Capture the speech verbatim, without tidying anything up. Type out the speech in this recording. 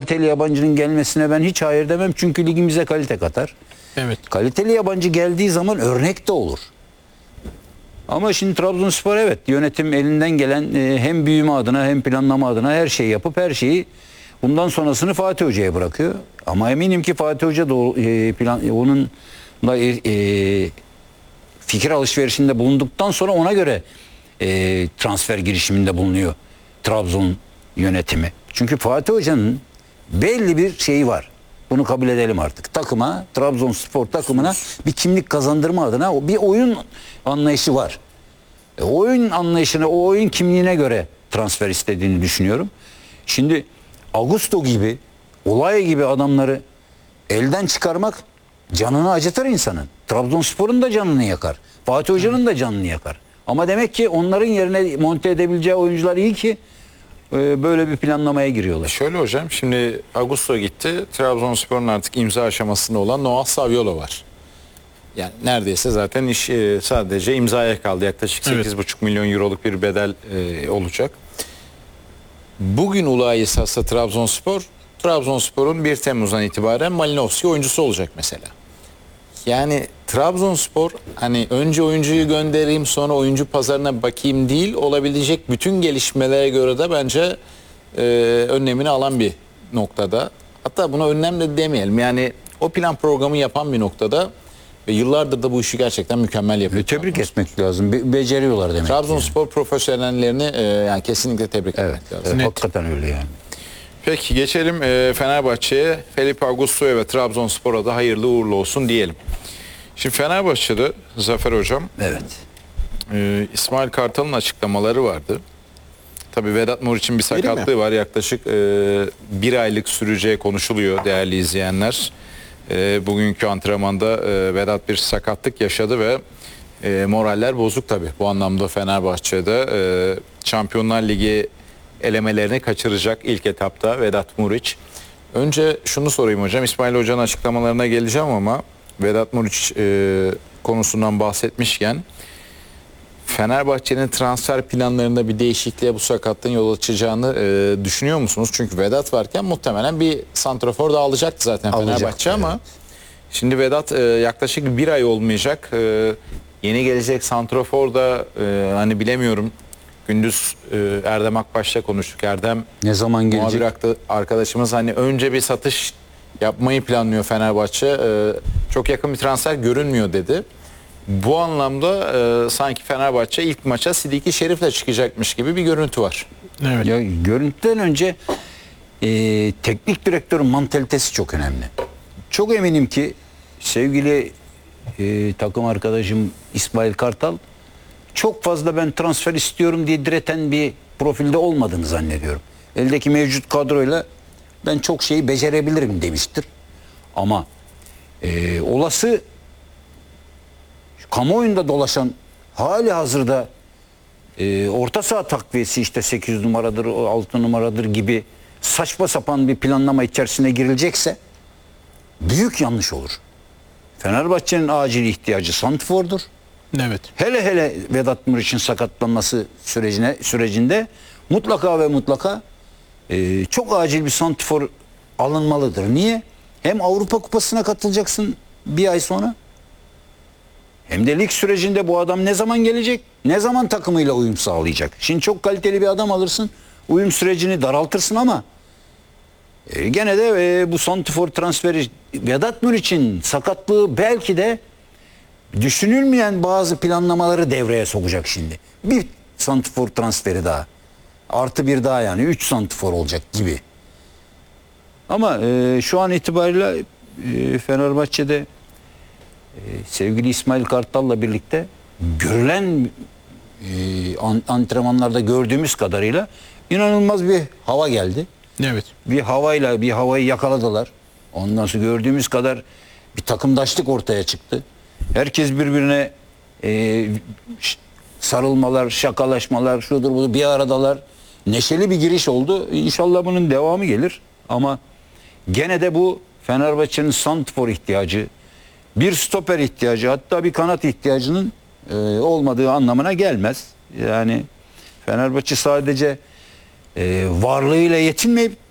kaliteli yabancının gelmesine ben hiç hayır demem. Çünkü ligimize kalite katar. Evet. Kaliteli yabancı geldiği zaman örnek de olur. Ama şimdi Trabzonspor evet yönetim elinden gelen e, hem büyüme adına hem planlama adına her şeyi yapıp her şeyi bundan sonrasını Fatih Hoca'ya bırakıyor. Ama eminim ki Fatih Hoca da o, e, plan, onun da e, e, fikir alışverişinde bulunduktan sonra ona göre e, transfer girişiminde bulunuyor Trabzon yönetimi. Çünkü Fatih Hoca'nın belli bir şeyi var. Bunu kabul edelim artık. Takıma, Trabzonspor takımına bir kimlik kazandırma adına bir oyun anlayışı var. E, oyun anlayışına, o oyun kimliğine göre transfer istediğini düşünüyorum. Şimdi Augusto gibi, Olay gibi adamları elden çıkarmak canını acıtır insanın. Trabzonspor'un da canını yakar. Fatih Hoca'nın da canını yakar. Ama demek ki onların yerine monte edebileceği oyuncular iyi ki e, böyle bir planlamaya giriyorlar. Şöyle hocam, şimdi Augusto gitti. Trabzonspor'un artık imza aşamasında olan Noah Saviolo var. Yani neredeyse zaten iş e, sadece imzaya kaldı. Yaklaşık Evet. sekiz buçuk milyon euroluk bir bedel e, olacak. Bugün Ulayi Sasa Trabzonspor, Trabzonspor'un bir Temmuz'dan itibaren Malinovski oyuncusu olacak mesela. Yani Trabzonspor hani önce oyuncuyu göndereyim sonra oyuncu pazarına bakayım değil, olabilecek bütün gelişmelere göre de bence e, önlemini alan bir noktada. Hatta buna önlem de demeyelim, yani o plan programı yapan bir noktada ve yıllardır da bu işi gerçekten mükemmel yapıyor. E, tebrik etmek lazım. Be- beceriyorlar demek. Trabzonspor yani. Profesyonellerini e, yani kesinlikle tebrik Evet, etmek lazım. evet Net. hakikaten öyle yani. Peki geçelim e, Fenerbahçe'ye. Felipe Augusto'ya ve Trabzonspor'a da hayırlı uğurlu olsun diyelim. Şimdi Fenerbahçe'de Zafer Hocam, Evet. e, İsmail Kartal'ın açıklamaları vardı. Tabii Vedat Muriç'in bir Vereyim sakatlığı var. Yaklaşık e, bir aylık süreceği konuşuluyor değerli izleyenler. E, bugünkü antrenmanda e, Vedat bir sakatlık yaşadı ve e, moraller bozuk tabii. Bu anlamda Fenerbahçe'de e, Şampiyonlar Ligi elemelerini kaçıracak ilk etapta Vedat Muriç. Önce şunu sorayım hocam. İsmail Hoca'nın açıklamalarına geleceğim ama Vedat Muriç e, konusundan bahsetmişken Fenerbahçe'nin transfer planlarında bir değişikliğe bu sakatlığın yol açacağını e, düşünüyor musunuz? Çünkü Vedat varken muhtemelen bir santrafor da alacaktı zaten Alacaktı, Fenerbahçe ama evet. şimdi Vedat e, yaklaşık bir ay olmayacak. E, yeni gelecek santrafor da e, hani bilemiyorum. Gündüz e, Erdem Akbaş'la konuştuk. Erdem Ne zaman gelecek? muhabir arkadaşımız hani önce bir satış yapmayı planlıyor Fenerbahçe. E, çok yakın bir transfer görünmüyor dedi. Bu anlamda e, sanki Fenerbahçe ilk maça Sidiki Şerif'le çıkacakmış gibi bir görüntü var. Evet. Ya, görüntüden önce e, teknik direktörün mantalitesi çok önemli. Çok eminim ki sevgili e, takım arkadaşım İsmail Kartal çok fazla ben transfer istiyorum diye direten bir profilde olmadığını zannediyorum. Eldeki mevcut kadroyla ben çok şeyi becerebilirim demiştir. Ama e, olası kamuoyunda dolaşan hali hazırda e, orta saha takviyesi işte sekiz numaradır, altı numaradır gibi saçma sapan bir planlama içerisine girilecekse büyük yanlış olur. Fenerbahçe'nin acil ihtiyacı santrfordur. Evet. Hele hele Vedat Muriç'in sakatlanması sürecine sürecinde mutlaka ve mutlaka e, çok acil bir santrfor alınmalıdır. Niye? Hem Avrupa Kupası'na katılacaksın bir ay sonra. Hem de lig sürecinde bu adam ne zaman gelecek? Ne zaman takımıyla uyum sağlayacak? Şimdi çok kaliteli bir adam alırsın. Uyum sürecini daraltırsın ama e, gene de e, bu santrfor transferi Vedat Muriç'in sakatlığı belki de düşünülmeyen bazı planlamaları devreye sokacak şimdi. Bir santrfor transferi daha. Artı bir daha yani. Üç santrfor olacak gibi. Ama e, şu an itibariyle e, Fenerbahçe'de e, sevgili İsmail Kartal'la birlikte görülen e, an, antrenmanlarda gördüğümüz kadarıyla inanılmaz bir hava geldi. Evet. Bir havayla bir havayı yakaladılar. Ondan sonra gördüğümüz kadar bir takımdaşlık ortaya çıktı. Herkes birbirine e, sarılmalar, şakalaşmalar, şudur budur bir aradalar. Neşeli bir giriş oldu. İnşallah bunun devamı gelir. Ama gene de bu Fenerbahçe'nin santrfor ihtiyacı, bir stoper ihtiyacı, hatta bir kanat ihtiyacının e, olmadığı anlamına gelmez. Yani Fenerbahçe sadece e, varlığıyla yetinmeyip